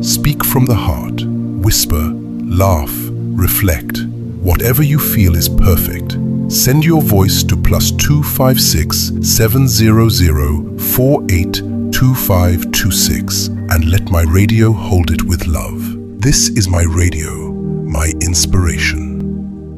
Speak from the heart. Whisper, laugh, reflect. Whatever you feel is perfect. Send your voice to +256 700 482526 and let my radio hold it with love. This is my radio, my inspiration.